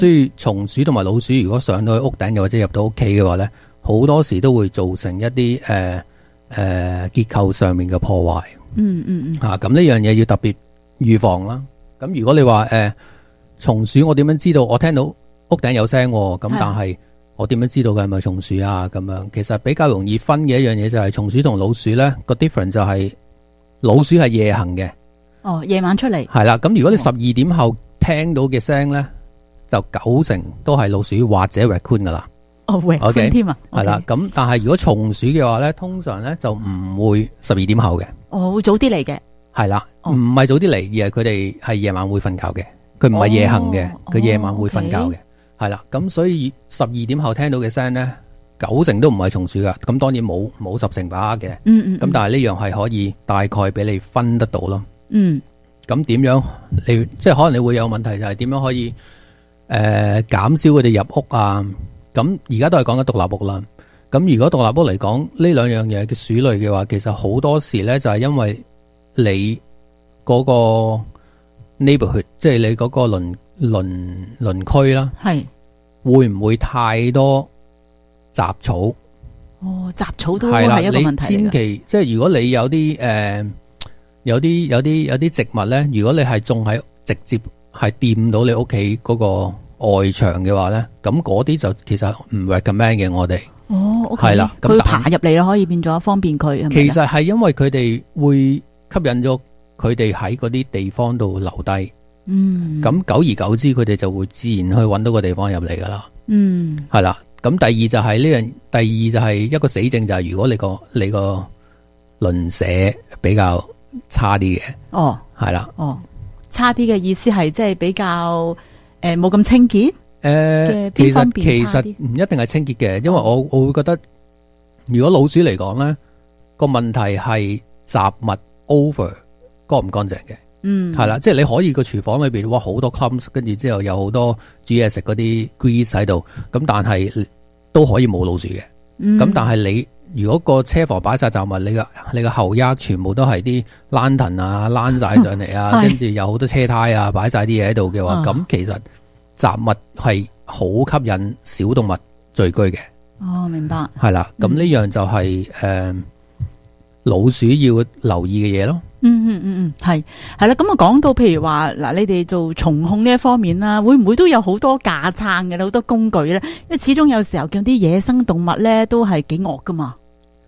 所以松鼠同埋老鼠如果上到去屋頂又或者入到屋企嘅話咧，好多時都會造成一啲結構上面嘅破壞。咁呢樣嘢要特別預防啦。咁如果你話松鼠，我點樣知道？我聽到屋頂有聲喎，咁但係我點樣知道嘅係咪松鼠啊？咁樣其實比較容易分嘅一樣嘢就係松鼠同老鼠咧個 difference 就係老鼠係夜行嘅。 夜晚出嚟。係啦，咁如果你12點後聽到嘅聲咧，就90%都係老鼠或者 raccoon 噶啦。 raccoon 添啊。 係啦，咁但係如果松鼠嘅話咧，通常咧就唔會12點後嘅。 會早啲嚟嘅。係啦，唔係早啲嚟，而係佢哋係夜晚會瞓覺嘅。佢唔係夜行嘅，佢夜晚會瞓覺嘅。係啦，咁所以12點後聽到嘅聲咧，90%都唔係松鼠噶。咁當然冇10成把握嘅。咁但係呢樣係可以大概俾你分得到咯。咁點樣你即係可能你會有問題就係點樣可以減少佢哋入屋啊？咁而家都係講緊獨立屋啦。咁如果獨立屋嚟講呢兩樣嘢嘅鼠類嘅話，其實好多時咧就係因為你嗰個 neighborhood， 即係你嗰個鄰區啦，係會唔會太多雜草？ 雜草都係一個問題嚟㗎。 你千祈即係如果你有啲有啲植物咧，如果你係種喺直接係掂到你屋企嗰個外牆嘅話咧，咁嗰啲就其實唔 recommend 嘅。我哋係啦， 佢爬入嚟啦，可以變咗方便佢。 其實係因為佢哋會吸引咗佢哋喺嗰啲地方度留低。咁久而久之，佢哋就會自然去揾到個地方入嚟噶啦。係啦。咁第二就係一個死症，就係如果你個鄰舍比較差啲嘅。係啦。 差啲嘅意思係即係比較冇咁清潔。 其實唔一定係清潔嘅，因為我會覺得，如果老鼠嚟講咧，個問題係雜物 over 乾唔乾淨嘅。係啦，即係你可以個廚房裏邊哇好多 clumps， 跟住之後有好多煮嘢食嗰啲 grease 喺度，咁但係都可以冇老鼠嘅。咁但係你如果個車房擺晒雜物，你個後壓全部都係啲 lantern 啊躝晒上嚟啊，跟住有好多車胎啊擺晒啲嘢喺度嘅話，咁其實雜物係好吸引小動物聚居嘅。 明白。係啦，咁呢樣就係老鼠要留意嘅嘢咯。 係啦。咁啊，講到譬如話嗱，你哋做蟲控呢一方面啦，會唔會都有好多架撐嘅，好多工具咧？因為始終有時候見啲野生動物咧都係幾惡噶嘛。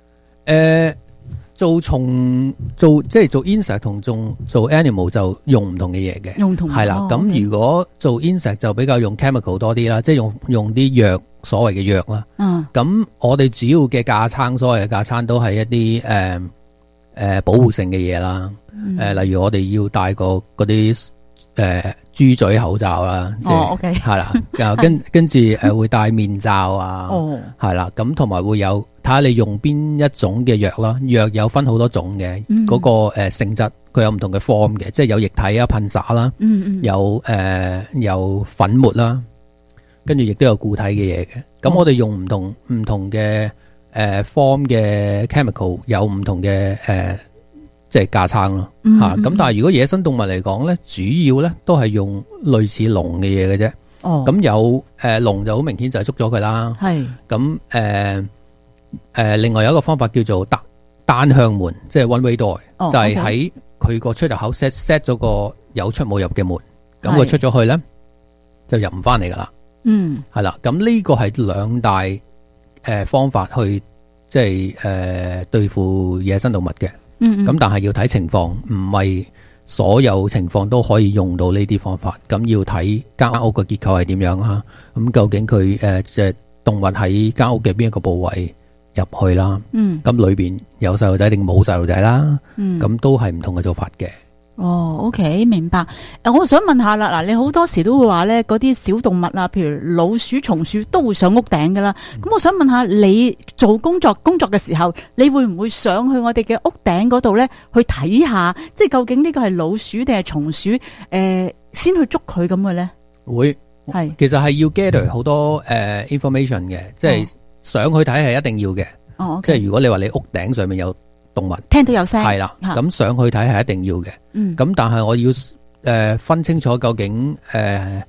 做蟲即係做 insect 同做 animal 就用唔同嘅嘢嘅。係啦。咁如果做 insect 就比較用 chemical 多啲啦，即係用啲藥，所謂嘅藥啦。咁我哋主要嘅架撐，所謂嘅架撐都係一啲保護性嘅嘢啦。例如我哋要戴個嗰啲豬嘴口罩啦。 OK。 係啦。跟住會戴面罩啊。係啦。咁同埋會有睇下你用邊一種嘅藥啦。藥有分好多種嘅，嗰個性質佢有唔同嘅 form 嘅，即係有液體啊、噴灑啦，有粉末啦，跟住亦都有固體嘅嘢嘅。咁我哋用唔同嘅form 嘅 chemical， 有唔同嘅即係架撐咯。咁但係如果野生動物嚟講咧，主要咧都係用類似籠嘅嘢嘅啫。咁有籠就好明顯就係捉咗佢啦。咁另外有一個方法叫做單向門，即係 one way door，就係喺佢個出入口 set 咗個有出冇入嘅門，咁佢出咗去咧就入唔翻嚟噶啦。係啦，咁呢個係兩大方法去即係對付野生動物嘅。咁但係要睇情況，唔係所有情況都可以用到呢啲方法。咁要睇間屋嘅結構係點樣啊？咁究竟佢即係動物喺間屋嘅邊一個部位入去啦？咁裏邊有細路仔定冇細路仔啦？咁都係唔同嘅做法嘅。 OK， 明白。我想問下啦，嗱，你好多時都會話咧，嗰啲小動物啊，譬如老鼠、松鼠都會上屋頂噶啦。咁我想問下，你做工作嘅時候，你會唔會上去我哋嘅屋頂嗰度咧，去睇下，即係究竟呢個係老鼠定係松鼠？先去捉佢咁嘅咧？會係，其實係要 gather 好多information 嘅，即係上去睇係一定要嘅。即係如果你話你屋頂上面有動物聽到有聲，係啦，咁上去睇係一定要嘅。咁但係我要分清楚究竟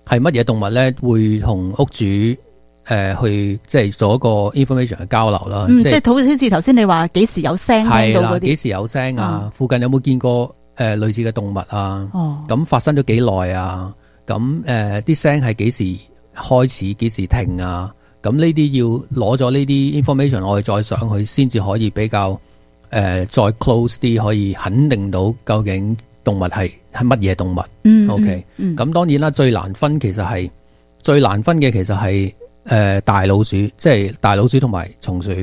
係乜嘢動物咧，會同屋主去即係做一個 information 嘅交流啦。 即係好似頭先你話幾時有聲聽到嗰啲， 幾時有聲啊？附近有冇見過類似嘅動物啊？咁發生咗幾耐啊？咁啲聲係幾時開始，幾時停啊？咁呢啲要攞咗呢啲 information，我哋再上去先至可以比較再 close 啲，可以肯定到究竟動物係乜嘢動物。OK，咁當然啦，最難分嘅其實係大老鼠，即係大老鼠同埋松鼠。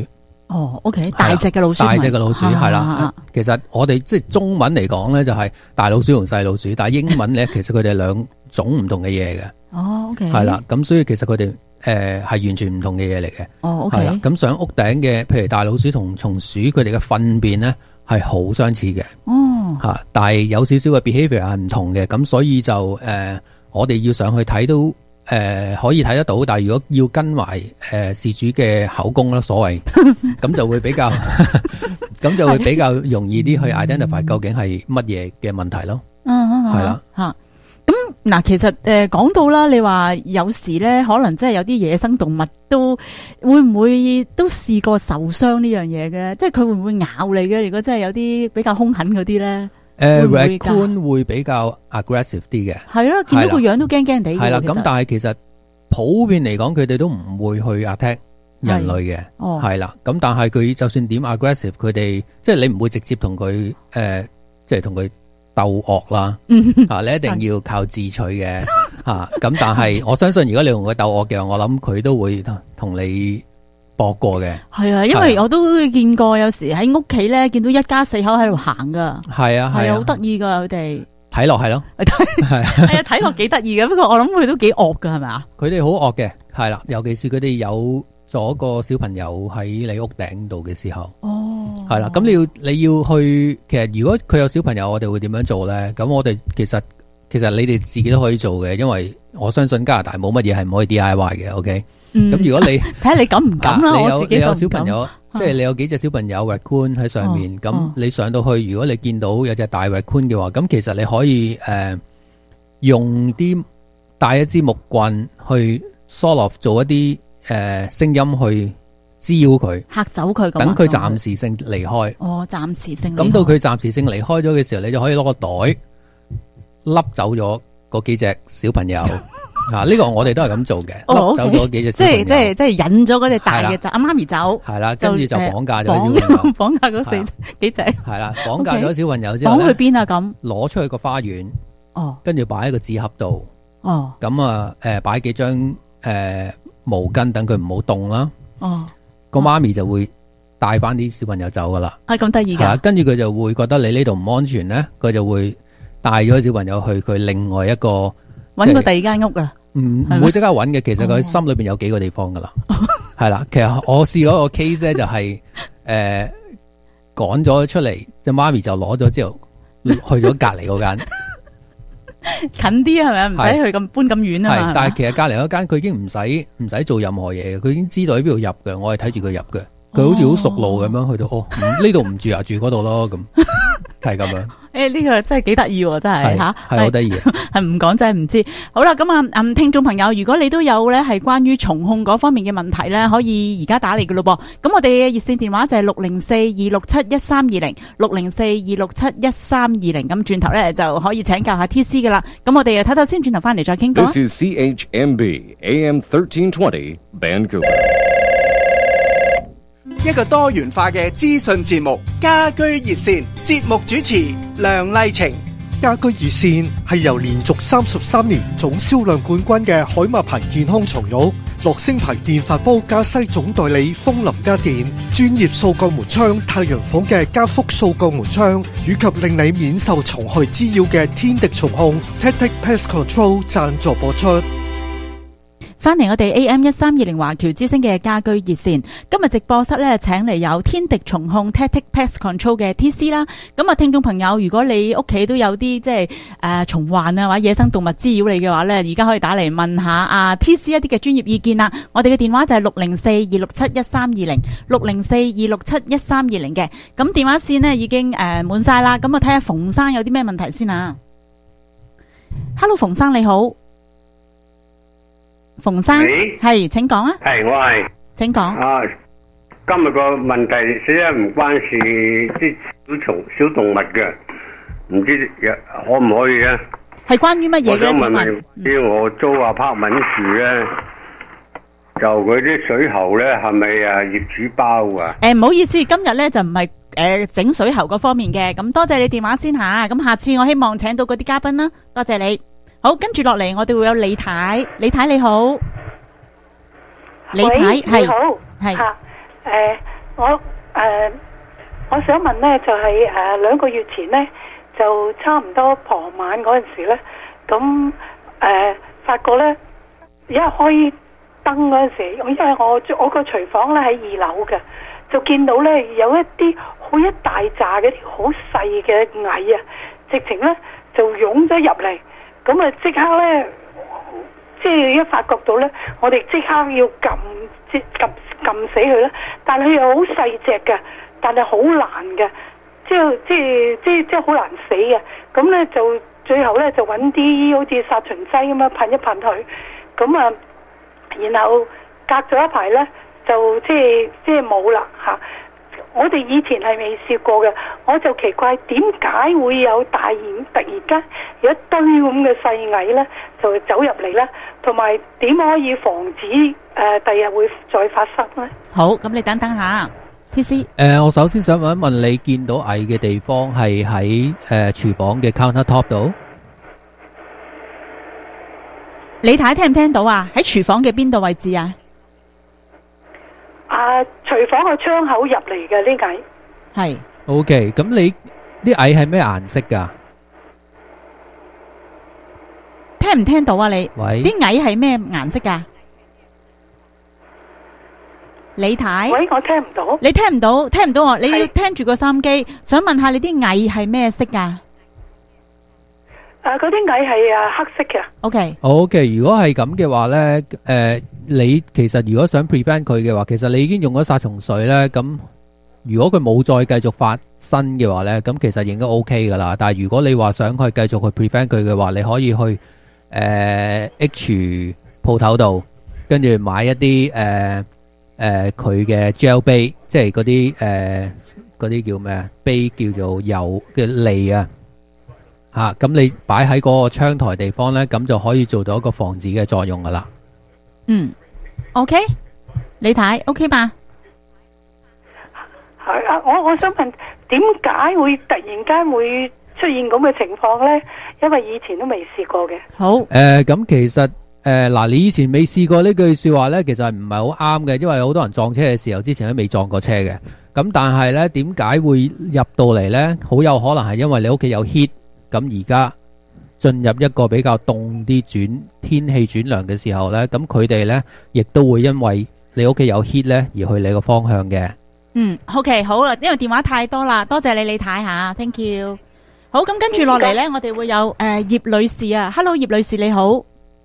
OK， 大隻嘅老鼠， 係啦。其實我哋即係中文嚟講咧，就係大老鼠同細老鼠，但係英文咧，其實佢哋係兩種唔同嘅嘢嘅。 OK， 係啦，咁所以其實佢哋係完全唔同嘅嘢嚟嘅。 OK， 係啦，咁上屋頂嘅，譬如大老鼠同松鼠，佢哋嘅糞便咧係好相似嘅。但係有少少嘅 behavior 係唔同嘅，咁所以就我哋要上去睇都可以睇得到，但係如果要跟埋事主嘅口供啦，所謂咁就會比較咁就會比較容易啲去 identify 究竟係乜嘢嘅問題咯。係啦。 咁嗱，其實講到啦，你話有時咧，可能真係有啲野生動物都會唔會都試過受傷呢樣嘢嘅？即係佢會唔會咬你嘅？如果真係有啲比較兇狠嗰啲咧 ，raccoon 會比較 aggressive 啲嘅。係咯， 見到個樣都驚驚地。 係啦，咁但係其實普遍嚟講，佢哋都唔會去 attack 人類嘅。係啦，咁但係佢就算點 aggressive，佢哋即係你唔會直接同佢即係同佢鬥惡啦。你一定要靠自取嘅。咁但係我相信，如果你同佢鬥惡嘅話，我諗佢都會同你搏過嘅。係啊， 因為我都見過，有時喺屋企咧見到一家四口喺度行噶。係啊，好得意噶佢哋。睇落係咯，係啊，睇落幾得意嘅。不過我諗佢都幾惡噶，係咪啊？佢哋好惡嘅，係啦，尤其是佢哋有咗個小朋友喺你屋頂度嘅時候。係啦，咁你要去，其實如果佢有小朋友，我哋會點樣做咧？咁我哋其實你哋自己都可以做嘅，因為我相信加拿大冇乜嘢係唔可以 DIY 嘅。OK，咁如果你睇下你敢唔敢啦？我自己你有小朋友，即係你有幾隻小朋友 raccoon 喺上面，咁你上到去，如果你見到有隻大 raccoon 嘅話，咁其實你可以用帶一支木棍去 sort of 做一啲聲音去滋擾佢，嚇走佢，等佢暫時性離開。暫時性。咁到佢暫時性離開咗嘅時候，你就可以攞個袋笠走咗嗰幾隻小朋友。呢個我哋都係咁做嘅，笠走咗幾隻小朋友。即係引咗嗰隻大嘅阿媽咪走。係啦，跟住就綁架咗小朋友。綁架嗰幾隻。係啦，綁架咗小朋友之後，綁去邊啊？咁攞出去個花園。跟住擺喺個紙盒度。咁啊，擺幾張毛巾，等佢唔好凍啦。個媽咪就會帶翻啲小朋友走噶啦。咁得意噶。跟住佢就會覺得你呢度唔安全咧，佢就會帶咗小朋友去佢另外一個搵個第二間屋啊。唔會即刻搵嘅，其實佢心裏邊有幾個地方噶啦。係啦，其實我試過一個 case 咧，就係趕咗出嚟，隻媽咪就攞咗之後去咗隔籬嗰間。近啲係咪？唔使去咁搬咁遠啊嘛。但係其實隔籬嗰間佢已經唔使做任何嘢嘅，佢已經知道喺邊度入嘅。我係睇住佢入嘅，佢好似好熟路咁樣去到。呢度唔住啊，住嗰度咯，咁係咁樣。呢個真係幾得意喎，真係吓，係好得意。係唔講真係唔知。好啦，咁啊，聽眾朋友，如果你都有咧係關於蟲控嗰方面嘅問題咧，可以而家打嚟嘅咯噃。咁我哋嘅熱線電話就係604-267-1320 604-267-1320。咁轉頭咧就可以請教下 TC 嘅啦。咁我哋睇睇先，轉頭翻嚟再傾過。 This is CHMB AM 1320 Vancouver。 一個多元化嘅資訊節目，家居熱線，節目主持梁麗晴。 家居熱線係由連續33年總銷量冠軍嘅海馬牌健康床褥、樂聲牌電飯煲加西總代理風林家電、專業掃鋼門窗太陽房嘅加福掃鋼門窗，以及令你免受蟲害滋擾嘅天敵蟲控 Tactic Pest Control 贊助播出。 翻嚟我哋 AM1320 華僑之聲嘅家居熱線，今日直播室咧請嚟有天敵蟲控 Tactic Pest Control 嘅 TC 啦。咁啊，聽眾朋友，如果你屋企都有啲即係蟲患啊或者野生動物滋擾你嘅話咧，而家可以打嚟問下TC 一啲嘅專業意見啦。我哋嘅電話就係604-267-1320 604-267-1320嘅。咁電話線呢已經滿晒啦。咁啊，睇下馮生有啲咩問題先啊。Hello， 馮生你好。 馮生喂係，請講啊， 係我係請講。 啊，今日個問題實際唔關事啲小動物嘅，唔知可唔可以咧？ 係關於乜嘢嘅？ 我想問請問啲我租apartment住咧，就佢啲水喉咧係咪業主包啊？ 唔好意思，今日咧就唔係整水喉嗰方面嘅，咁多謝你電話先吓，咁下次我希望請到嗰啲嘉賓啦，多謝你。好，跟住落嚟我哋會有李太，李太你好，李太喂，你好， 係吓，我想問呢，就係2個月前呢，就差唔多傍晚嗰陣時呢，咁發覺呢，一開燈嗰陣時，因為我個廚房呢喺2樓嘅，就見到呢有一啲好一大扎嘅好細嘅蟻啊，直情呢就湧咗入嚟，咁啊即刻呢。即係一發覺到咧，我哋即刻要撳死佢啦。但係佢又好細隻嘅，但係好難嘅，即係好難死嘅。咁咧就最後咧就揾啲好似殺蟲劑咁樣噴一噴佢。咁啊，然後隔咗一排咧就即係冇啦嚇。我哋以前係未試過嘅，我就奇怪點解會有突然間有一堆咁嘅細蟻咧，就走入嚟咧，同埋點可以防止第日會再發生咧？ 好，咁你等等下 ，TC， 我首先想問一問你見到蟻嘅地方係喺廚房嘅 counter top 度？ 李太聽唔聽到啊？喺廚房嘅邊度位置啊？ 廚房個窗口入嚟嘅呢蟻係 OK，咁你啲蟻係咩顏色噶？ 聽唔聽到啊？你喂， 啲蟻係咩顏色噶？李太， 喂，我聽唔到， 你聽唔到，聽唔到我，你要聽住個收音機，想問下你啲蟻係咩色噶？ 嗰啲蟻係黑色嘅。 OK，如果係咁嘅話呢，你其實如果想 prevent 佢嘅話，其實你已經用咗殺蟲水呢。咁如果佢冇再繼續發生嘅話呢，咁其實應該 OK 噶啦。但係如果你話想去繼續去 prevent 佢嘅話，你可以去H 鋪頭度，跟住買一啲佢嘅 gel 杯，即係嗰啲叫咩啊？杯叫做油嘅脷啊。咁你擺喺嗰個窗台地方呢，咁就可以做到一個防止嘅作用噶啦。 OK， 李太 OK 吧？ 係啊，我想問點解會突然間會出現咁嘅情況呢？因為以前都未試過嘅。 好， 咁其實你以前未試過呢句說話呢，其實唔係好啱嘅，因為好多人撞車嘅時候之前都未撞過車嘅。咁但係呢，點解會入到嚟呢？好有可能係因為你屋企有 heat。咁而家進入一個比較凍啲天氣轉涼嘅時候呢，咁佢哋呢亦都會因為你屋企有 heat 呢而去你個方向嘅。 OK， 好啦，因為電話太多啦，多謝你李太吓 ，thank you。好，咁跟住落嚟呢，我哋會有葉女士啊 ，Hello 葉女士你好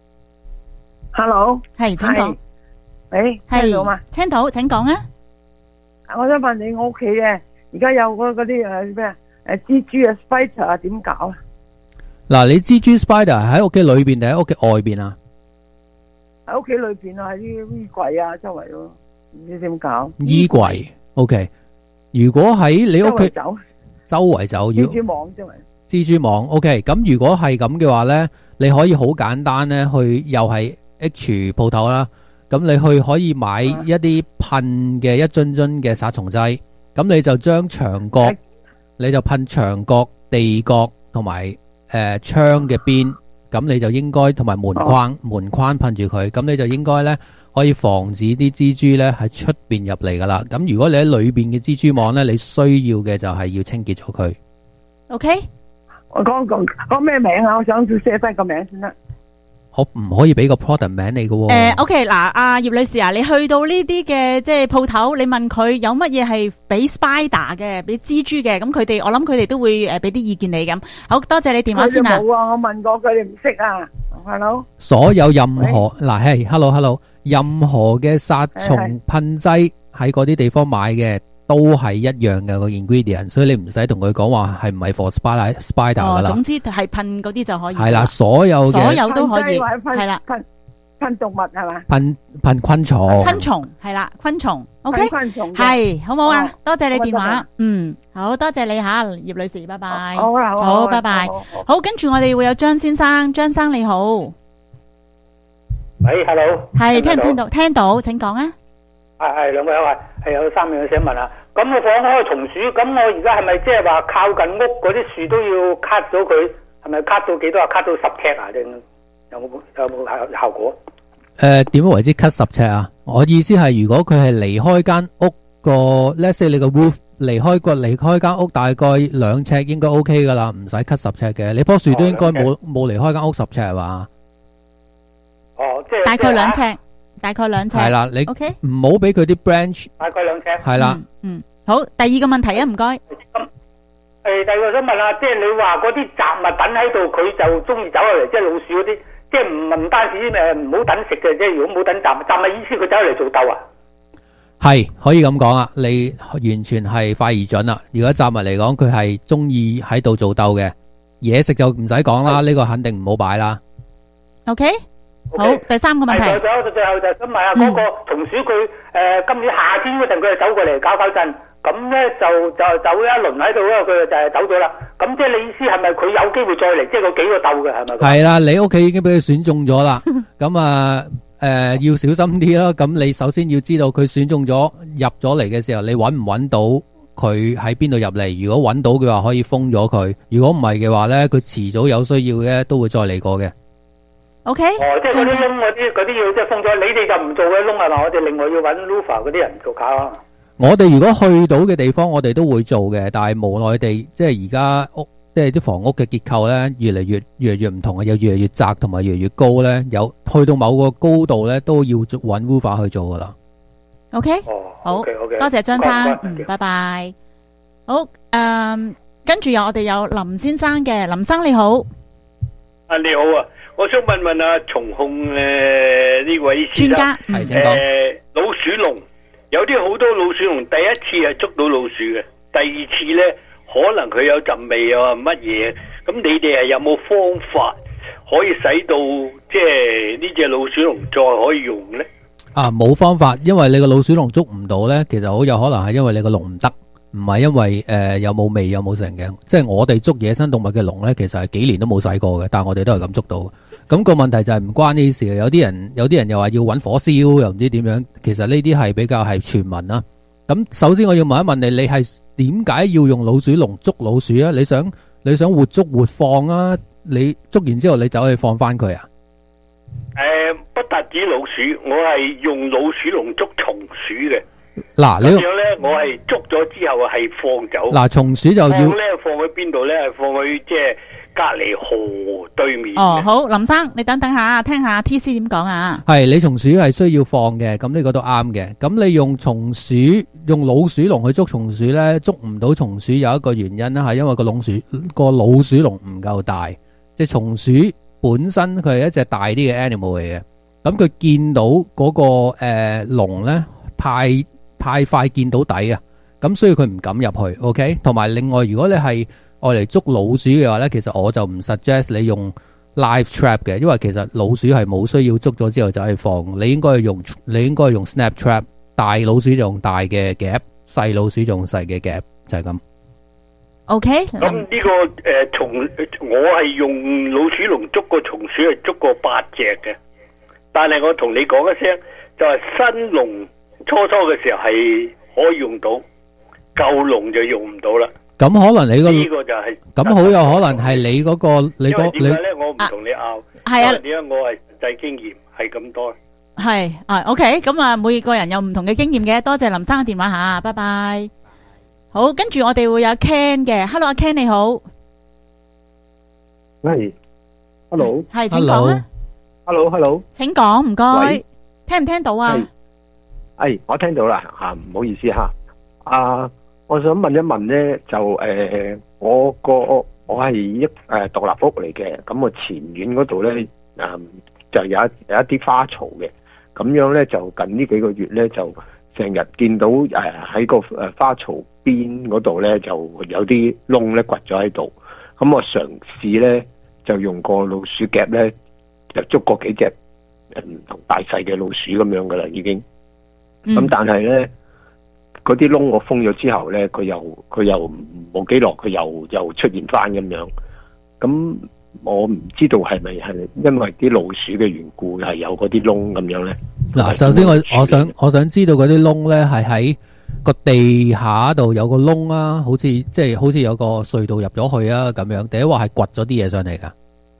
，Hello， 係請講， 喂，聽到嘛？ 聽到，請講啊。 我想問你，我屋企嘅而家有嗰啲咩啊？蜘蛛啊 ，spider 啊，點搞啊？ 嗱，你蜘蛛 spider 喺屋企裏邊定喺屋企外邊啊？ 喺屋企裏邊啊，喺啲衣櫃啊，周圍咯，唔知點搞。 衣櫃 ，OK。如果喺你屋企周圍走， 蜘蛛網周圍。 蜘蛛網 ，OK。咁如果係咁嘅話呢，你可以好簡單呢，去又係 H 鋪頭啦。咁你去可以買一啲噴嘅一樽樽嘅殺蟲劑，咁你就將牆角。你就噴牆角、地角同埋窗嘅邊，咁你就應該同埋門框噴住佢，咁你就應該呢可以防止啲蜘蛛呢喺出邊入嚟噶啦。咁如果你喺裏邊嘅蜘蛛網呢，你需要嘅就係要清潔咗佢。 OK， 我講咩名啊？我想要寫翻個名先得。 我唔可以俾個 product 名你嘅。 OK， 嗱，阿葉女士啊，你去到呢啲嘅即係鋪頭，你問佢有乜嘢係俾 spider 嘅，俾蜘蛛嘅，咁佢哋我諗佢哋都會俾啲意見你咁。好多謝你電話先啊。 冇啊，我問過佢哋唔識啊。Hello。 所有任何hello，任何嘅殺蟲噴劑喺嗰啲地方買嘅都係一樣嘅個 ingredient， 所以你唔使同佢講話係唔係 for spider 噶啦。 總之係噴嗰啲就可以。 係啦，所有都可以。 係啦。 噴動物係嘛？ 噴昆蟲。 昆蟲係啦，昆蟲 OK 噴昆蟲嘅係好冇啊哦？ 多謝你電話好啊， 好多謝你吓，葉女士，拜拜。 好啦， 好，拜拜。好，跟住我哋會有張先生，張生你好， 喂，hello， 係聽唔聽到？聽到，請講啊。 係兩位係有3樣想問啊。咁我放開松鼠，咁我而家係咪即係話靠近屋嗰啲樹都要 cut 咗佢？係咪 cut 到幾多啊？cut 到10尺啊？定有冇效果？ 點樣為之 cut 10尺啊？我意思係如果佢係離開間屋個 let's say 你個 roof 離開間屋大概2尺應該 OK 噶啦，唔使 cut 10尺嘅。你棵樹都應該冇離開間屋10尺係嘛？ 哦，即係大概2尺，大概2尺。 係啦，你 OK， 唔好俾佢啲 branch 大概2尺。 係啦。 好，第二個問題啊，唔該。 第二個想問啊，即係你話嗰啲雜物等喺度，佢就中意走入嚟，即係老鼠嗰啲，即係唔單止唔好等食嘅，即係如果冇等雜物意思佢走嚟做竇啊？ 係可以咁講啊，你完全係快而準啦。如果雜物嚟講，佢係中意喺度做竇嘅，嘢食就唔使講啦，呢個肯定唔好擺啦。 OK，好，第3個問題。 最後就想問下嗰個松鼠佢今年夏天嗰陣佢就走過嚟搞震。咁咧就走一輪喺度咧，佢就係走咗啦。咁即係你意思係咪佢有機會再嚟？即係嗰幾個竇嘅係咪？ 係啦，你屋企已經俾佢選中咗啦。咁要小心啲咯。咁你首先要知道佢選中咗入咗嚟嘅時候，你揾唔揾到佢喺邊度入嚟？如果揾到嘅話，可以封咗佢；如果唔係嘅話咧，佢遲早有需要嘅都會再嚟過嘅。 OK。 即係嗰啲窿嗰啲要即係封咗，你哋就唔做嘅窿係嘛？我哋另外要揾 Lufa 嗰啲人做搞啊。 我哋如果去到嘅地方，我哋都會做嘅，但係無奈地，即係而家屋，即係啲房屋嘅結構咧，越嚟越唔同啊，又越嚟越窄，同埋越嚟越高咧，有去到某個高度咧，都要揾 roofer 去做噶啦。 OK，好，多謝張生，拜拜。好，跟住我哋有林先生嘅，林生你好。 你好啊，我想問問蟲控呢位專家， 係請講。 老鼠籠。有啲好多老鼠籠，第一次係捉到老鼠嘅，第二次呢可能佢有陣味啊乜嘢，咁你哋係有冇方法可以使到即係呢隻老鼠籠再可以用呢？ 冇方法，因為你個老鼠籠捉唔到呢，其實好有可能係因為你個籠唔得，唔係因為有冇味有冇成嘅。即係我哋捉野生動物嘅籠呢，其實係幾年都冇洗過嘅，但係我哋都係咁捉到。咁個問題就係唔關呢啲事嘅，有啲人又話要揾火燒，又唔知點樣。其實呢啲係比較係傳聞啦。咁首先我要問一問你，你係點解要用老鼠籠捉老鼠啊？你想活捉活放啊？你捉完之後你走去放翻佢啊？ 不單止老鼠，我係用老鼠籠捉松鼠嘅。 嗱，你咁樣咧，我係捉咗之後係放走。 嗱，松鼠就要放去邊度咧？放去即係隔離河對面。 好，林生，你等下，聽下 TC 點講啊？ 係，你松鼠係需要放嘅，咁呢個都啱嘅。咁你用老鼠籠去捉松鼠咧，捉唔到松鼠有一個原因咧，係因為個老鼠籠唔夠大。即係松鼠本身佢係一隻大啲嘅 animal 嚟嘅，咁佢見到嗰個籠咧太快見到底啊，咁所以佢唔敢入去。OK， 同埋另外，如果你係愛嚟捉老鼠嘅話咧，其實我就唔 suggest 你用 live trap 嘅，因為其實老鼠係冇需要捉咗之後就去放，你應該用 snap trap， 大老鼠就用大嘅夾，細老鼠就用細嘅夾，就係咁。 OK， 咁呢個我係用老鼠籠捉個松鼠係捉過8隻嘅，但係我同你講一聲，就係新籠初嘅時候係可以用到，舊籠就用唔到啦。咁可能你呢個就係咁好有可能係你嗰個你個你。因為點解咧？我唔同你拗。係啊。點解我係實際經驗係咁多？ 係OK，咁每個人有唔同嘅經驗嘅。多謝林生嘅電話吓，拜拜。好，跟住我哋會有 Ken 嘅 ，Hello 阿 Ken 你好， 係 ，Hello， 係請講啊 ，Hello， 請講，唔該，聽唔聽到啊？ 我聽到啦，唔好意思吓，我想問一問咧，就我係一獨立屋嚟嘅，咁我前院嗰度咧，就有一啲花槽嘅，咁樣咧就近呢幾個月咧就成日見到喺個花槽邊嗰度咧就有啲窿咧掘咗喺度，咁我嘗試咧就用個老鼠夾咧就捉過幾隻唔同大細嘅老鼠咁樣噶啦，已經。 嗯咁但係咧，嗰啲窿我封咗之後咧，佢又冇幾耐，佢又出現翻咁樣。咁我唔知道係咪因為啲老鼠嘅緣故係有嗰啲窿咁樣咧？ 嗱，首先我想知道嗰啲窿咧係喺個地下度有個窿啊，好似有個隧道入咗去啊咁樣，定係話係掘咗啲嘢上嚟㗎？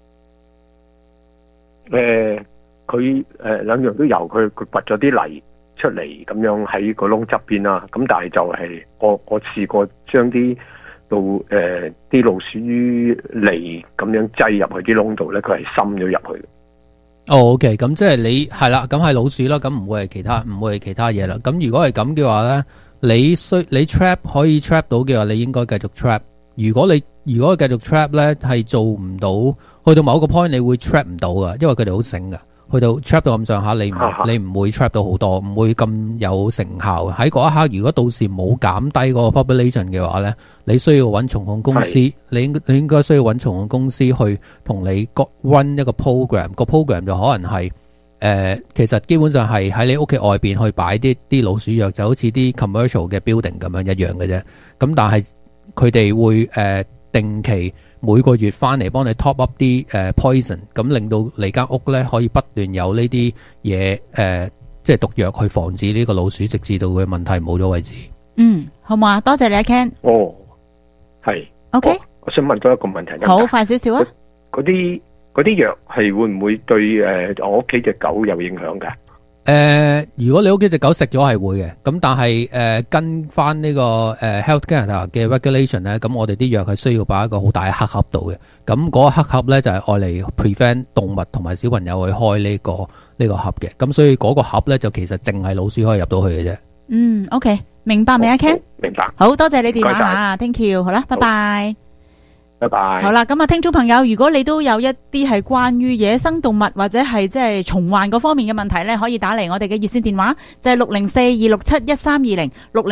佢兩樣都有，佢掘咗啲泥出嚟咁樣喺個窿側邊啦。咁但係就係我試過將啲老鼠泥咁樣擠入去啲窿度咧，佢係滲咗入去。 哦，OK，咁即係你係啦，咁係老鼠啦，咁唔會係其他嘢啦。咁如果係咁嘅話咧，你 trap 可以 trap 到嘅話，你應該繼續 trap。如果繼續 trap 咧，係做唔到，去到某一個 point 你會 trap 唔到噶，因為佢哋好醒噶。去到 trap 到咁上下，你唔會 trap 到好多，唔會咁有成效。喺嗰一刻，如果到時冇減低嗰個 population 嘅話咧，你需要揾蟲控公司，你應該需要揾蟲控公司去同你 run 一個 program，個 program 就可能係其實基本上係喺你屋企外邊去擺啲老鼠藥，就好似啲 commercial 嘅 building 咁樣一樣嘅啫。咁但係佢哋會定期每個月翻嚟幫你 top up 啲poison，咁令到你間屋咧可以不斷有呢啲嘢即係毒藥去防止呢個老鼠，直至到佢問題冇咗為止。 好唔好啊？多謝你啊 Ken。 係。 OK。 我想問多一個問題。 好，快少少啊！ 嗰啲藥係會唔會對我屋企隻狗有影響㗎？ 如果你屋企隻狗食咗係會嘅，咁但係跟翻呢個Health Canada 嘅 regulation 咧，咁我哋啲藥係需要擺一個好大嘅黑盒度嘅，咁嗰個黑盒咧就係愛嚟 prevent 動物同埋小朋友去開呢個盒嘅，咁所以嗰個盒咧就其實淨係老鼠可以入到去嘅啫。 OK， 明白未啊 Ken？ 明白。 好多謝你電話吓 ，Thank you， 好啦，拜拜。 拜拜。 好啦，咁啊，聽眾朋友，如果你都有一啲係關於野生動物或者係即係蟲患嗰方面嘅問題咧，可以打嚟我哋嘅熱線電話，就係604-267-1320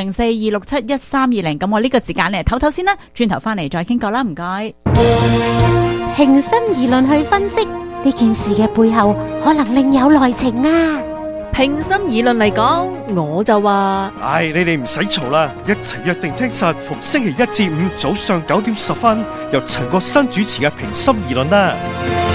604-267-1320。咁我呢個時間咧唞唞先啦，轉頭翻嚟再傾過啦，唔該。 平心而論去分析呢件事嘅背後，可能另有內情啊！ 平心而論嚟講，我就話， 你哋唔使嘈啦，一齊約定聽實逢星期一至五早上9點10分，由陳國新主持嘅平心而論啦。